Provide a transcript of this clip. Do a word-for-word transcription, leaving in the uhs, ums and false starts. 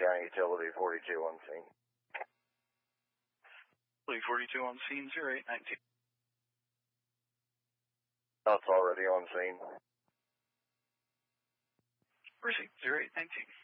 County Utility forty-two on scene. Utility forty-two on scene, zero eight nineteen. That's already on scene. Received, zero eight nineteen.